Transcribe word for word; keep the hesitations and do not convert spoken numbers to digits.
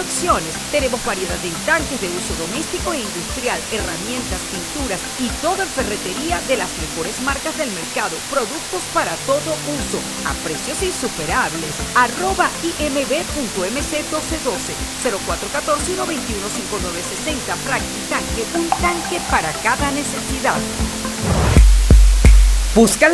opciones. Tenemos variedad en tanques de uso doméstico e industrial, herramientas, pinturas y todo en ferretería de las mejores marcas del mercado. Productos para todo uso, a precios insuperables. Arroba imb.mc doce doce, cero cuatro uno cuatro, uno dos uno, cinco nueve seis cero. Practitanque, un tanque para cada necesidad. Busca